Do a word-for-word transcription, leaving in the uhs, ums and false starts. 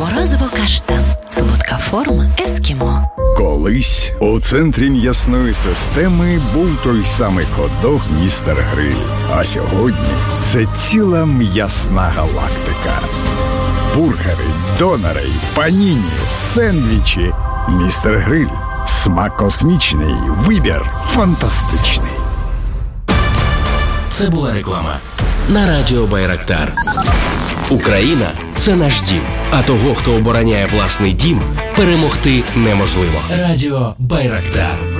Морозиво каштан. Солодка форма ескімо. Колись у центрі м'ясної системи був той самий хот-дог «Містер Гриль». А сьогодні це ціла м'ясна галактика. Бургери, донери, паніні, сендвічі. «Містер Гриль». Смак космічний, вибір фантастичний. Це була реклама на радіо Байрактар. Україна – це наш дім, а того, хто обороняє власний дім, перемогти неможливо. Радіо Байрактар.